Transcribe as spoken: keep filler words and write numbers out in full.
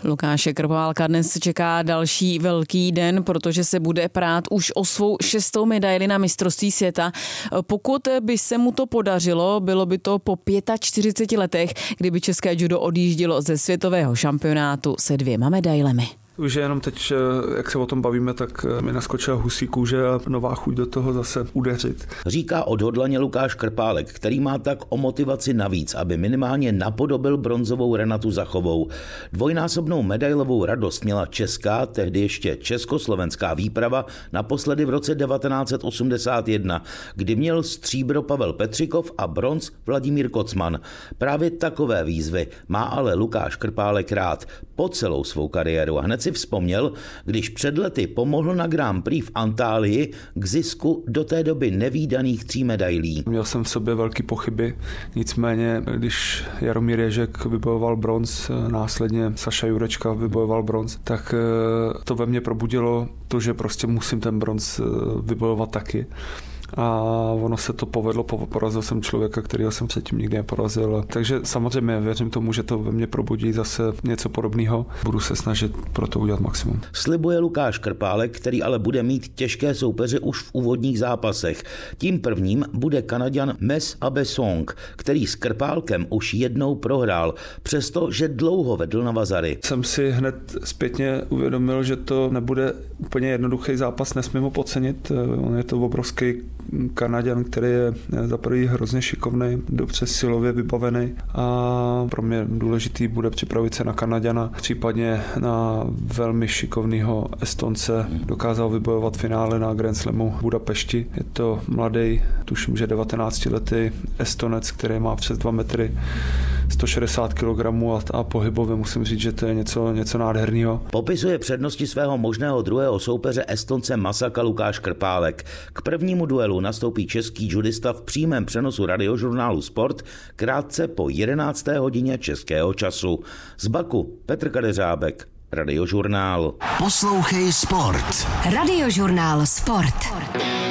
Lukáše Krpálka dnes čeká další velký den, protože se bude prát už o svou šestou medaili na mistrovství světa. Pokud by se mu to podařilo, bylo by to po čtyřiceti pěti letech, kdyby české judo odjíždělo ze světového šampionátu se dvěma medailemi. Už jenom teď, jak se o tom bavíme, tak mi naskočila husí kůže a nová chuť do toho zase udeřit. Říká odhodlaně Lukáš Krpálek, který má tak o motivaci navíc, aby minimálně napodobil bronzovou Renatu Zachovou. Dvojnásobnou medailovou radost měla česká, tehdy ještě československá výprava naposledy v roce devatenáct set osmdesát jedna, kdy měl stříbro Pavel Petřikov a bronz Vladimír Kocman. Právě takové výzvy má ale Lukáš Krpálek rád po celou svou kariéru a hned si vzpomněl, když před lety pomohl na Grand Prix v Antálii k zisku do té doby nevídaných tří medailí. Měl jsem v sobě velké pochyby, nicméně když Jaromír Ježek vybojoval bronz, následně Saša Jurečka vybojoval bronz, tak to ve mně probudilo to, že prostě musím ten bronz vybojovat taky. A ono se to povedlo, porazil jsem člověka, kterého jsem předtím nikdy neporazil. Takže samozřejmě věřím tomu, že to ve mně probudí zase něco podobného. Budu se snažit pro to udělat maximum. Slibuje Lukáš Krpálek, který ale bude mít těžké soupeře už v úvodních zápasech. Tím prvním bude Kanaďan Mes Abesong, který s Krpálkem už jednou prohrál, přestože dlouho vedl na vazary. Jsem si hned zpětně uvědomil, že to nebude úplně jednoduchý zápas, nesmím ho podcenit. On je to obrovský Kanaďan, který je za prvý hrozně šikovný, dobře silově vybavený a pro mě důležitý bude připravit se na Kanaďana, případně na velmi šikovného Estonce. Dokázal vybojovat finále na Grand Slamu v Budapešti. Je to mladý, tuším, že devatenáctiletý Estonec, který má přes dva metry, sto šedesát kilogramů a, a pohybově musím říct, že to je něco, něco nádherného. Popisuje přednosti svého možného druhého soupeře Estonce Masaka Lukáš Krpálek. K prvnímu duelu nastoupí český judista v přímém přenosu radiožurnálu Sport krátce po jedenácté hodině českého času. Z Baku Petr Kadeřábek, Radiožurnál. Poslouchej Sport. Radiožurnál Sport.